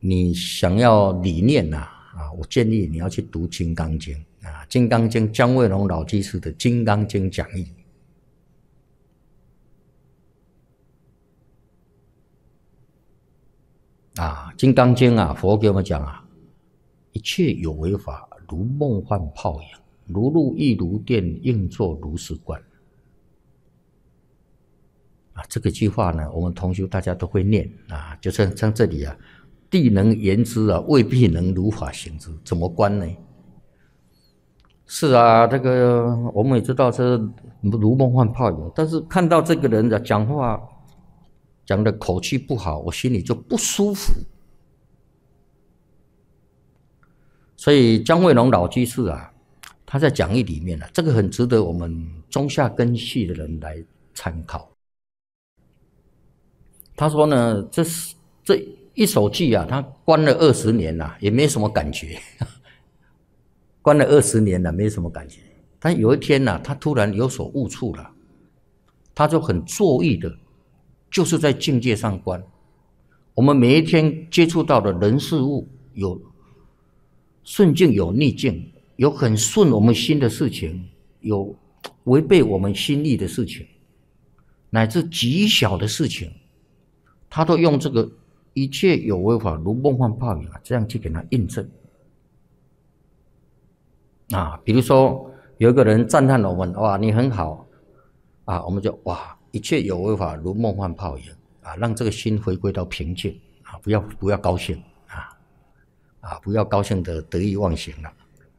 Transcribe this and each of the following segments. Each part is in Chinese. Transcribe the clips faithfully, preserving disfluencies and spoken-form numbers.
你想要理念呐、啊，啊，我建议你要去读《金刚经》啊，《金刚经》姜惠龙老居士的《金刚经》讲义。啊，《金刚经》啊，佛给我们讲啊，一切有为法，如梦幻泡影，如露亦如电，应作如是观。啊，这个句话呢，我们同学大家都会念啊，就是像这里啊，地能言之啊，未必能如法行之，怎么观呢？是啊，这个我们也知道是如梦幻泡影，但是看到这个人的讲话讲的口气不好，我心里就不舒服。所以姜惠龙老居士啊，他在讲义里面啊，这个很值得我们中下根系的人来参考。他说呢，这这一首偈啊，他关了二十年了、啊，也没什么感觉。关了二十年了，没什么感觉。但有一天呢、啊，他突然有所悟处了，他就很作意的，就是在境界上观。我们每一天接触到的人事物，有顺境有逆境，有很顺我们心的事情，有违背我们心意的事情，乃至极小的事情。他都用这个一切有为法如梦幻泡影啊，这样去给他印证啊。比如说有一个人赞叹我们，哇，你很好啊，我们就哇，一切有为法如梦幻泡影啊，让这个心回归到平静啊，不要不要高兴啊啊，不要高兴的得意忘形了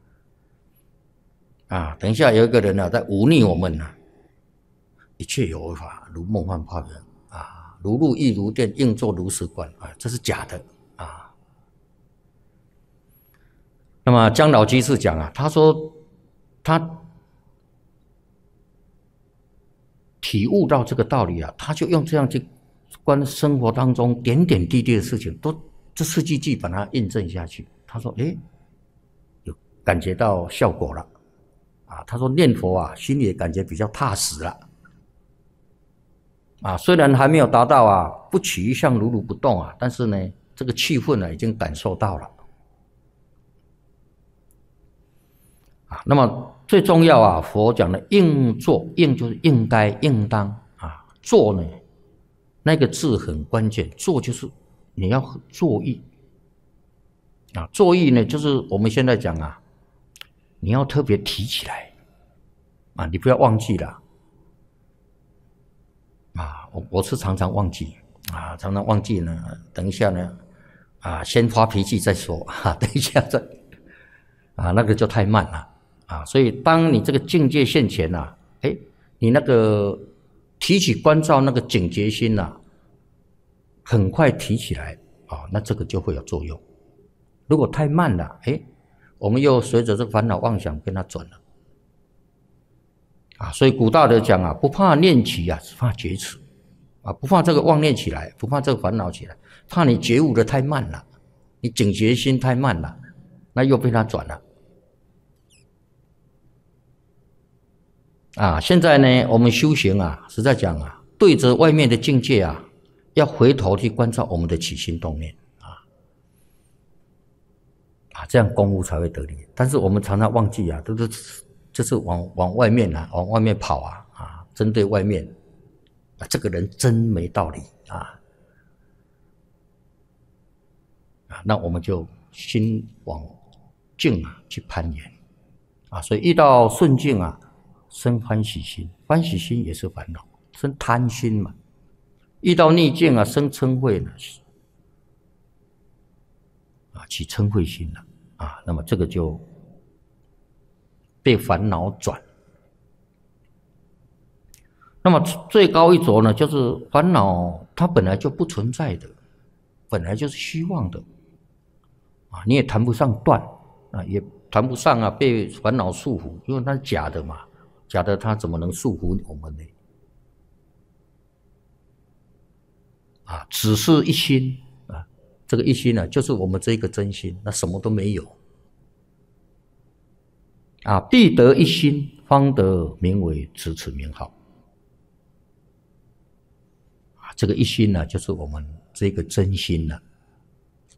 啊。等一下有一个人呢、啊、在忤逆我们呢、啊，一切有为法如梦幻泡影。如露亦如电，应作如是观啊，这是假的啊。那么姜老居士讲啊，他说他体悟到这个道理啊，他就用这样去观生活当中点点滴滴的事情，都这四句句把它印证下去。他说，诶，有感觉到效果了啊。他说念佛啊，心里感觉比较踏实了。啊，虽然还没有达到啊不取一相如如不动啊，但是呢，这个气氛呢已经感受到了。啊，那么最重要啊，佛讲的应做，应就是应该应当啊，做呢那个字很关键，做就是你要作意啊，作意呢就是我们现在讲啊，你要特别提起来啊，你不要忘记了。啊，我我是常常忘记啊，常常忘记呢。等一下呢，啊，先发脾气再说啊，等一下再啊，那个就太慢了啊。所以，当你这个境界现前呐、啊，哎，你那个提起关照那个警觉心呐、啊，很快提起来啊，那这个就会有作用。如果太慢了，哎，我们又随着这个烦恼妄想跟它转了。啊，所以古大德讲啊，不怕念起啊，只怕觉迟啊，不怕这个妄念起来，不怕这个烦恼起来，怕你觉悟的太慢了，你警觉心太慢了，那又被他转了。啊，现在呢，我们修行啊，实在讲啊，对着外面的境界啊，要回头去关照我们的起心动念啊，啊，这样功夫才会得力。但是我们常常忘记啊，都是。就是往往外面啊，往外面跑啊，啊，针对外面，啊，这个人真没道理啊，啊，那我们就心往境啊去攀岩，啊，所以遇到顺境啊，生欢喜心，欢喜心也是烦恼，生贪心嘛；遇到逆境啊，生嗔恚呢，啊，起嗔恚心了，啊，那么这个就。被烦恼转，那么最高一轴呢，就是烦恼它本来就不存在的，本来就是虚妄的啊，你也谈不上断啊，也谈不上啊被烦恼束缚，因为它是假的嘛，假的它怎么能束缚我们呢？啊，只是一心啊，这个一心呢，就是我们这个真心，那什么都没有。啊，必得一心，方得名为直持名号。啊，这个一心呢，就是我们这个真心了。